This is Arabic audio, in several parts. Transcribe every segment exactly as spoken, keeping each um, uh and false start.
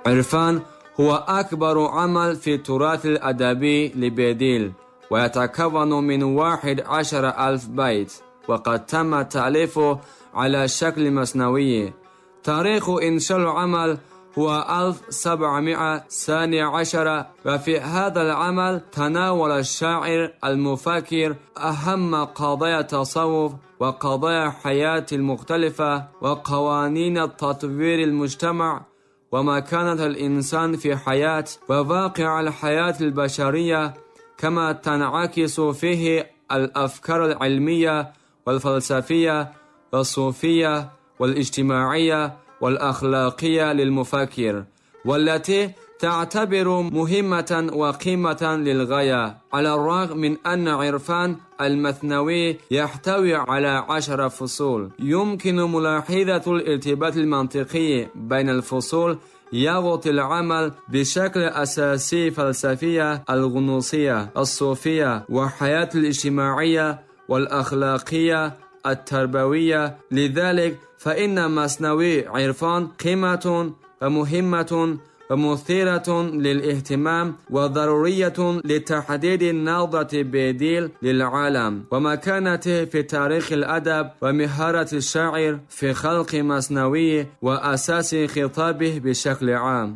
عرفان هو أكبر عمل في التراث الأدبي لبيديل، ويتكون من واحد عشر ألف بيت، وقد تم تأليفه على شكل مثنوي. تاريخ إنشاء العمل هو ألف وسبعمائة وثاني عشر، وفي هذا العمل تناول الشاعر المفكر أهم قضايا التصوف وقضايا الحياة المختلفة وقوانين تطوير المجتمع ومكانة الإنسان في حياة وواقع الحياة البشرية، كما تنعكس فيه الأفكار العلمية والفلسفية والصوفية والاجتماعية والأخلاقية للمفكر، والتي تعتبر مهمة وقيمة للغاية، على الرغم من أن عرفان المثنوي يحتوي على عشر فصول. يمكن ملاحظة الارتباط المنطقي بين الفصول. يغطي العمل بشكل أساسي فلسفية الغنوصية الصوفية والحياة الاجتماعية والأخلاقية التربوية. لذلك فإن مثنوي عرفان قيمة ومهمة ومثيرة للاهتمام وضرورية لتحديد نظرة بيديل للعالم ومكانته في تاريخ الأدب ومهارة الشاعر في خلق مثنوي وأساس خطابه بشكل عام.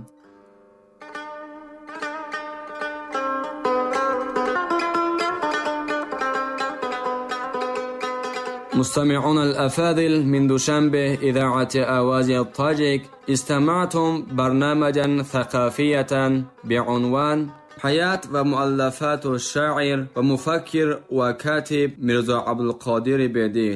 مستمعون الأفاضل، من دوشنبه إذاعة آوازي الطاجيك استمعتم برنامجا ثقافية بعنوان حياة ومؤلفات الشاعر ومفكر وكاتب ميرزا عبدالقادر بيديل.